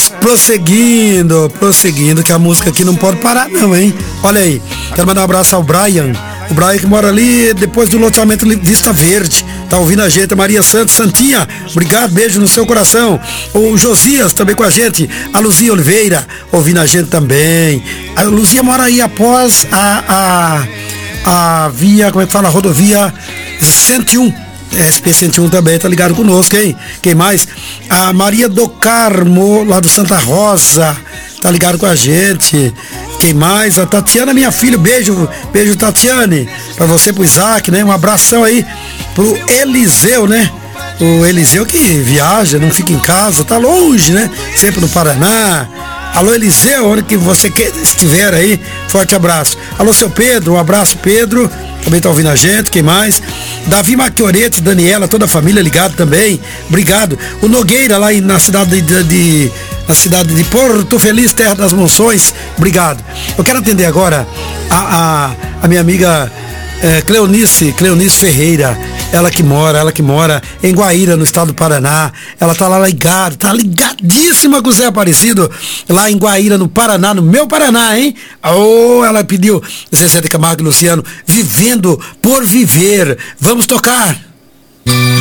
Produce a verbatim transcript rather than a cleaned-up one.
prosseguindo, prosseguindo, que a música aqui não pode parar não, hein? Olha aí, quero mandar um abraço ao Brian, o Brian que mora ali depois do loteamento Vista Verde, tá ouvindo a gente, a Maria Santos, Santinha, obrigado, beijo no seu coração. O Josias também com a gente, a Luzia Oliveira, ouvindo a gente também. A Luzia mora aí após a, a, a via, como é que fala, a rodovia cento e um. S P cento e um também tá ligado conosco, hein? Quem mais? A Maria do Carmo, lá do Santa Rosa, tá ligado com a gente. Quem mais? A Tatiana, minha filha, beijo, beijo Tatiane, pra você, pro Isaac, né? Um abração aí pro Eliseu, né? O Eliseu que viaja, não fica em casa, tá longe, né? Sempre no Paraná. Alô, Eliseu, onde que você que estiver aí, forte abraço. Alô, seu Pedro, um abraço, Pedro, também tá ouvindo a gente, quem mais? Davi Maquioretti, Daniela, toda a família ligado também, obrigado. O Nogueira, lá na cidade de, de, na cidade de Porto Feliz, Terra das Monções, obrigado. Eu quero atender agora a, a, a minha amiga é, Cleonice, Cleonice Ferreira, ela que mora, ela que mora em Guaíra, no estado do Paraná, ela tá lá ligada, tá ligadíssima com o Zé Aparecido, lá em Guaíra, no Paraná, no meu Paraná, hein? Oh, ela pediu Zezé de Camargo e Luciano, Vivendo por Viver, vamos tocar.